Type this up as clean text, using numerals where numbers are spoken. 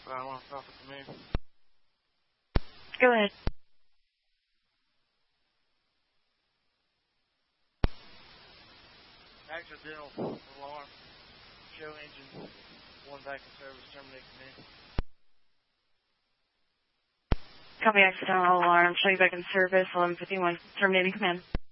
I want to talk to me. Go ahead. Accidental alarm. Show engine 1 back in service. Terminate command. Copy accidental alarm. Show you back in service. 1151. Terminating command.